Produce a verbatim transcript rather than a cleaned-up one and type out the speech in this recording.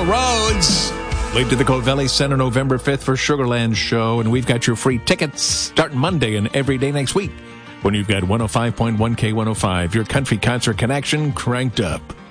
Hall Roads. Lead to the Covelli Center November fifth for Sugarland Show, and we've got your free tickets starting Monday and every day next week when you've got one oh five point one K one oh five, your country concert connection cranked up.